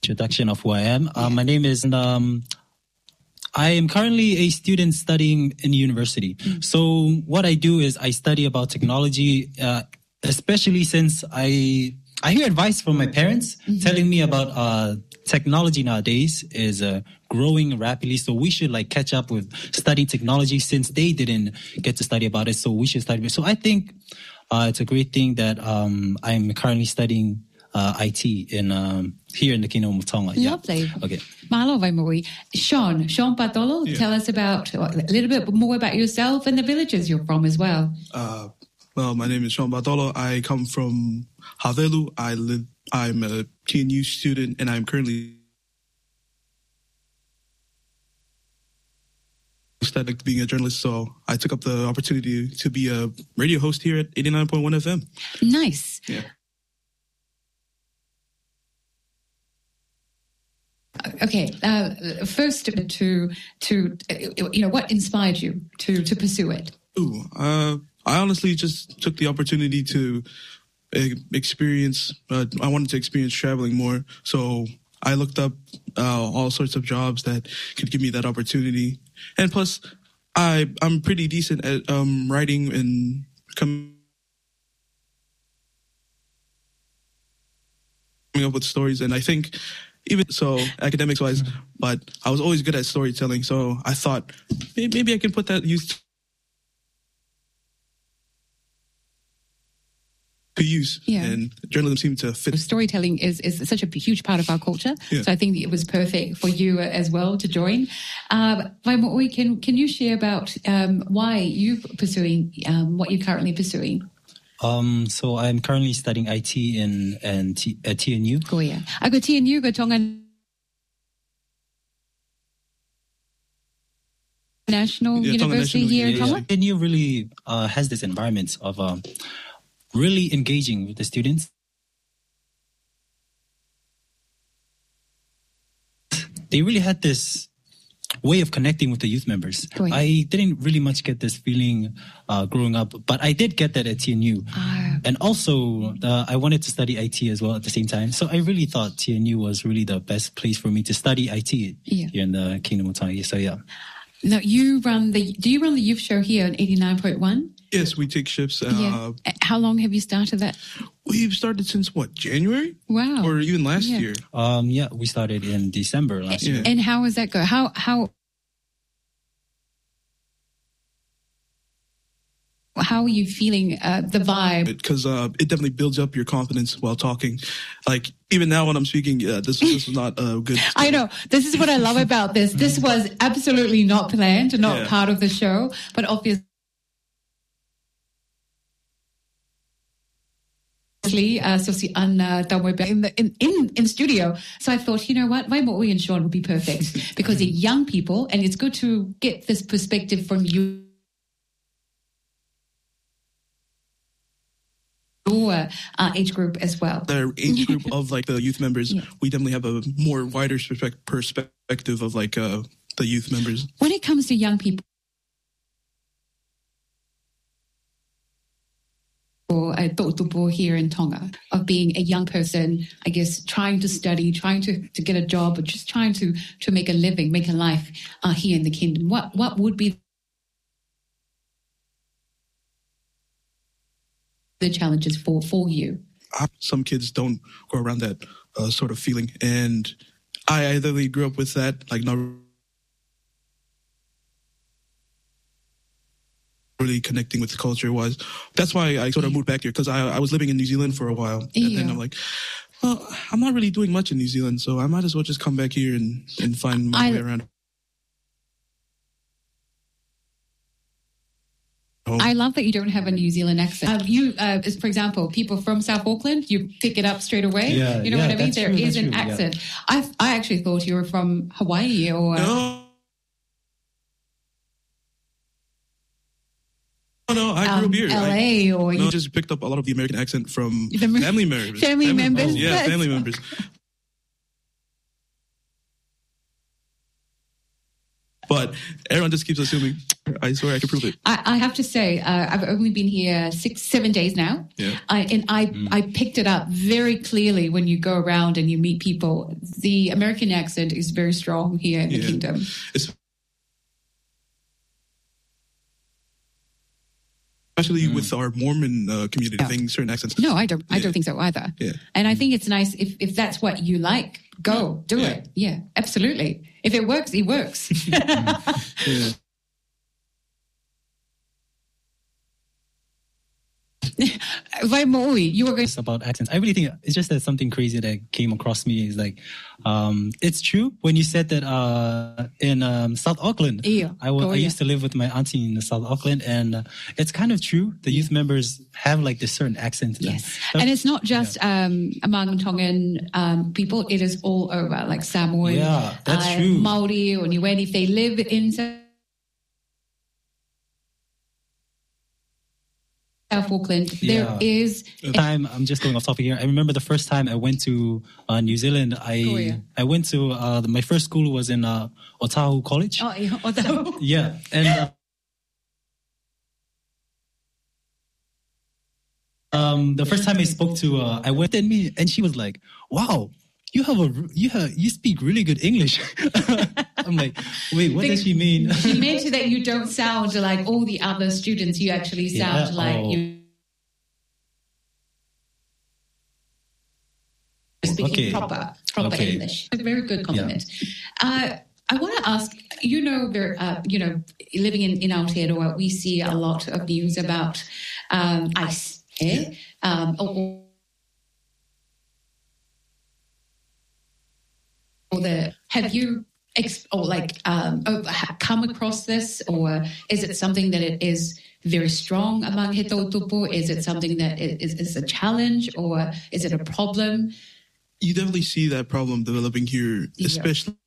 Introduction of who I am. My name is, I am currently a student studying in university. So what I do is I study about technology, especially since I hear advice from my parents telling me about technology nowadays is growing rapidly. So we should like catch up with studying technology since they didn't get to study about it. So we should study it. So I think it's a great thing that I'm currently studying IT in here in the Kingdom of Tonga. Lovely. Yeah. Okay. Malo vai moi. Sean Bartolo, tell us about a little bit more about yourself and the villages you're from as well. Well, my name is Sean Bartolo. I come from Havelu. I'm a TNU student, and I'm currently studying being a journalist. So I took up the opportunity to be a radio host here at 89.1 FM. Nice. Yeah. Okay. First, to what inspired you to pursue it? I honestly just took the opportunity to experience. I wanted to experience traveling more, so I looked up all sorts of jobs that could give me that opportunity. And plus, I'm pretty decent at writing and coming up with stories, and I think. Even so, academics-wise, but I was always good at storytelling, so I thought maybe I can put that use to use. Yeah. And journalism seemed to fit. Storytelling is such a huge part of our culture, so I think it was perfect for you as well to join. Vaimoi, can you share about why you're pursuing what you're currently pursuing? So I'm currently studying IT at TNU. Ko ia. Ako TNU ko Tonga National University here in Tonga. TNU really has this environment of really engaging with the students. They really had this way of connecting with the youth members. I didn't really much get this feeling growing up, but I did get that at TNU. And also, I wanted to study IT as well at the same time. So I really thought TNU was really the best place for me to study IT here in the Kingdom of Tonga. So yeah. Now, do you run the youth show here on 89.1? Yes, we take shifts. How long have you started that? We've started since January? Wow. Or even last year? Yeah, we started in December last year. And how does that go? How are you feeling the vibe? Because it definitely builds up your confidence while talking. Like, even now when I'm speaking, this was not a good story. I know. This is what I love about this. This was absolutely not planned, not part of the show, but obviously, in studio. So I thought, you know what, Vaimoi and Sean would be perfect because they're young people, and it's good to get this perspective from you. Your age group as well. The age group of the youth members, we definitely have a more wider perspective of the youth members. When it comes to young people, I thought here in Tonga of being a young person, I guess, trying to study, trying to get a job, or just trying to make a living, make a life here in the kingdom. What would be the challenges for you? Some kids don't go around that sort of feeling, and I either grew up with that, not really connecting with the culture was. That's why I sort of moved back here, because I was living in New Zealand for a while, and then I'm like, well, I'm not really doing much in New Zealand, so I might as well just come back here and find my way around. I love that you don't have a New Zealand accent. For example, people from South Auckland, you pick it up straight away. You know what I mean? There is an accent. I actually thought you were from Hawaii or... No, I grew up here. LA or... No, just picked up a lot of the American accent from family members. Family members? Yeah, family members. But everyone just keeps assuming. I swear I can prove it. I have to say, I've only been here 6-7 days now. Yeah. I picked it up very clearly when you go around and you meet people. The American accent is very strong here in the kingdom. Especially with our Mormon community, having certain accents. No, I don't think so either. Yeah. And I think it's nice if that's what you like, go do it. Yeah, absolutely. If it works, it works. Yeah. Vaimoi, you were going about accents. I really think it's just that something crazy that came across me is like, it's true when you said that in South Auckland. Yeah. I used to live with my auntie in South Auckland, and it's kind of true. The youth members have like this certain accent. Yes, and it's not just among Tongan people. It is all over, like Samoan, that's true. Maori or Niue. If they live in South Auckland, there is time. I'm just going off topic here. I remember the first time I went to New Zealand. I went to my first school was in Otahu College. Oh, yeah, Otahu. Yeah, and the first time I spoke to, I went in me, and she was like, "Wow, you speak really good English." I'm like, wait, what does she mean? She meant that you don't sound like all the other students. You actually sound like you're speaking proper English. A very good compliment. I want to ask, living in Aotearoa, we see a lot of news about ICE. Have you come across this, or is it something that it is very strong among He Tautupu? Is it something that is a challenge, or is it a problem? You definitely see that problem developing here, especially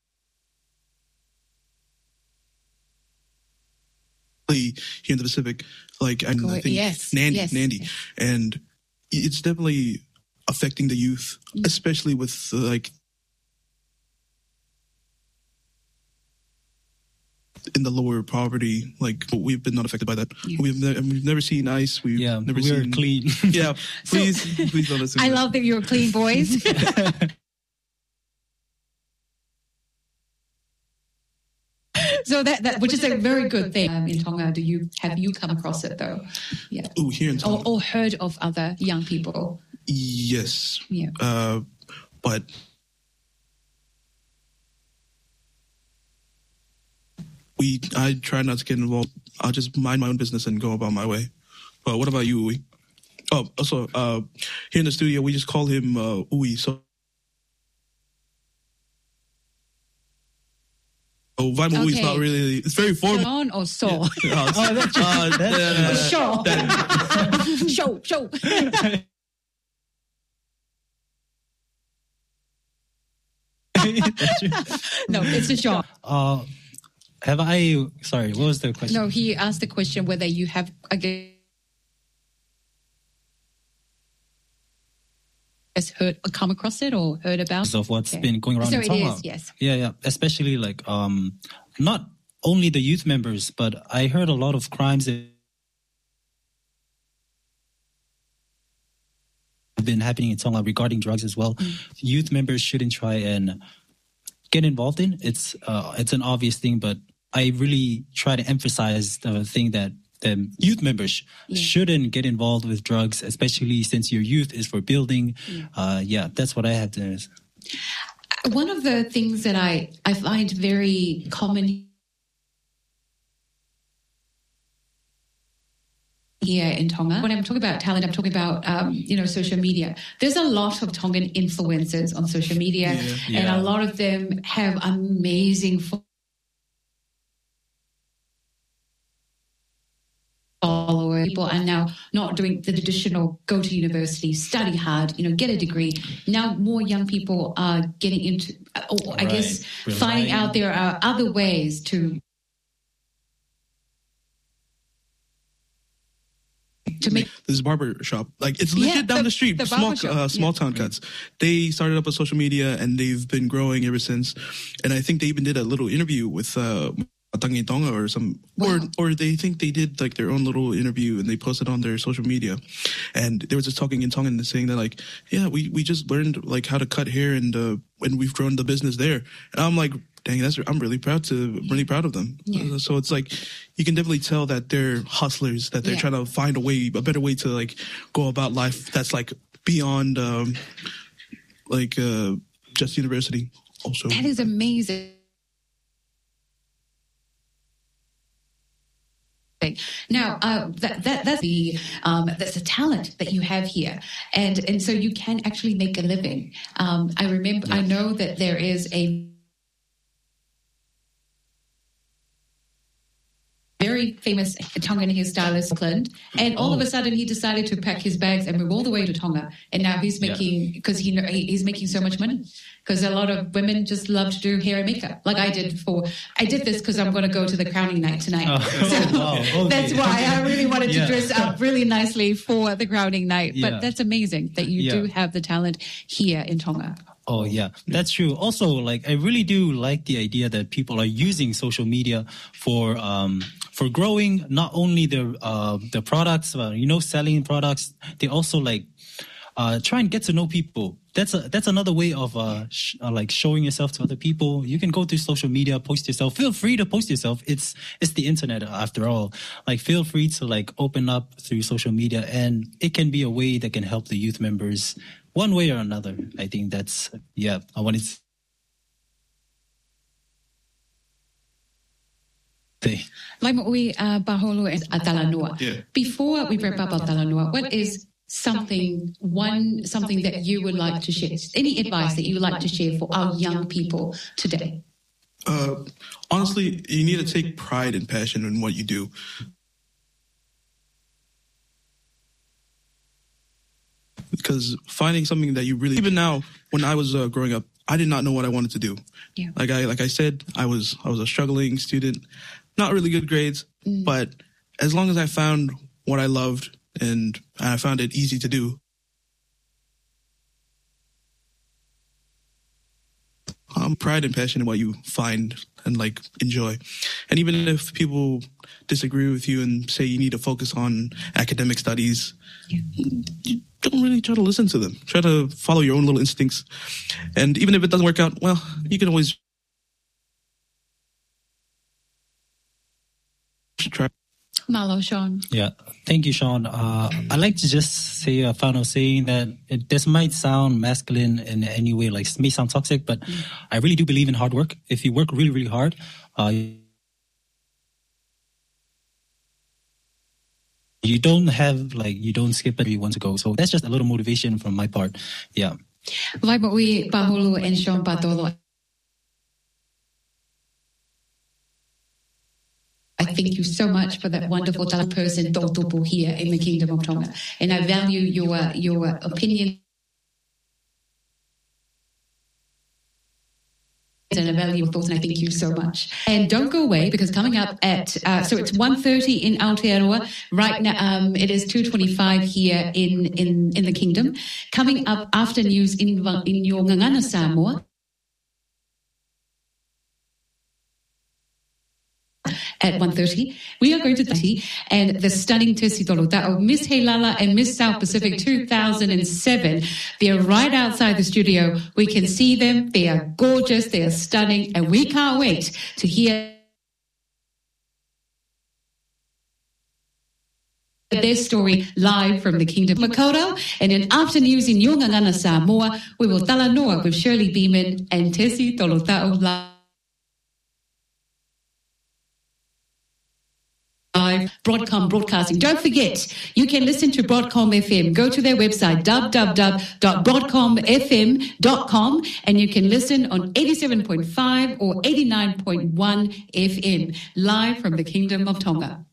here in the Pacific. Like, I think Nandi, and it's definitely affecting the youth, especially with in the lower poverty. Like, we've been not affected by that. We've never seen ICE. We're clean. Yeah, please don't listen. I love that you're clean boys. So that which is a very good thing in Tonga. Have you come across it though? Yeah. Oh, here in Tonga. Or heard of other young people? Yes. Yeah. But I try not to get involved. I'll just mind my own business and go about my way. But what about you, Uwe? Oh, also, here in the studio, we just call him Uwe. So Vaimo Uwe is not really, it's very formal. On or so? Show. Show. No, it's a show. Sorry, what was the question? No, he asked the question whether you have, come across it or heard about of what's been going around in Tonga. It is, yes. Yeah. Especially like, not only the youth members, but I heard a lot of crimes that have been happening in Tonga regarding drugs as well. Youth members shouldn't try and get involved in. It's an obvious thing, but I really try to emphasize the thing that the youth members shouldn't get involved with drugs, especially since your youth is for building. That's what I have to. One of the things that I find very common here in Tonga, when I'm talking about talent, I'm talking about social media. There's a lot of Tongan influencers on social media, and a lot of them have amazing followers. People are now not doing the traditional go to university, study hard, get a degree. Now more young people are getting into, finding out there are other ways to make this barber shop. Like, it's legit down the street. Small town cuts. They started up on social media and they've been growing ever since. And I think they even did a little interview with Tangi Tonga or some, or they think they did like their own little interview and they posted on their social media, and they were just talking in Tongan and saying that like, yeah, we just learned like how to cut hair and we've grown the business there. And I'm like, dang, I'm really proud of them. Yeah. So it's like you can definitely tell that they're hustlers, that they're trying to find a better way to like go about life that's like beyond just university. Also, that is amazing. Now, that's the talent that you have here, and so you can actually make a living. I know that there is a very famous Tongan hairstylist, Auckland, and all of a sudden he decided to pack his bags and move all the way to Tonga. And now he's making, because he's making so much money. Because a lot of women just love to do hair and makeup, like I did this because I'm going to go to the crowning night tonight. That's why I really wanted to dress up really nicely for the crowning night. But that's amazing that you do have the talent here in Tonga. Oh, yeah, that's true. Also, like, I really do like the idea that people are using social media for growing not only their products, selling products. They also like try and get to know people. That's another way of like showing yourself to other people. You can go through social media, post yourself. Feel free to post yourself. It's the internet after all. Like, feel free to like open up through social media, and it can be a way that can help the youth members one way or another. I think that's I wanted to say. Before we wrap up on Talanoa, what is something that you would like to share? Any advice that you would like to share for our young people today? Honestly, you need to take pride and passion in what you do. Because finding something that you really, even now, when I was growing up, I did not know what I wanted to do. Yeah. Like I said, I was a struggling student, not really good grades, but as long as I found what I loved and I found it easy to do, pride and passion in what you find and like enjoy. And even if people disagree with you and say you need to focus on academic studies, you don't really try to listen to them. Try to follow your own little instincts. And even if it doesn't work out, well, you can always try. Malo, Sean. Yeah, thank you, Sean. I'd like to just say a final saying that this might sound masculine in any way, like may sound toxic, but I really do believe in hard work. If you work really, really hard, you don't skip every one to go. So that's just a little motivation from my part. Yeah. Waimaui Pahulu and Sean Patolo. I thank you so much for that wonderful talent person, Tautupu, here in the Kingdom of Tonga. And I value your opinion and I value your thoughts, and I thank you so much. And don't go away, because coming up at, so it's 1:30 in Aotearoa. Right now, it is 2:25 here in the Kingdom. Coming up after news in your Ngangana Samoa, at 1:30, we are going to see and the stunning Tesi Tolota'o, Miss Heilala and Miss South Pacific 2007. They're right outside the studio. We can see them. They are gorgeous. They are stunning. And we can't wait to hear their story live from the Kingdom of Makoto. And in After News in Ngangana Samoa, we will talanoa with Shirley Beeman and Tesi Tolota'o live. Broadcasting. Don't forget, you can listen to Broadcom FM. Go to their website, www.broadcomfm.com, and you can listen on 87.5 or 89.1 FM, live from the Kingdom of Tonga.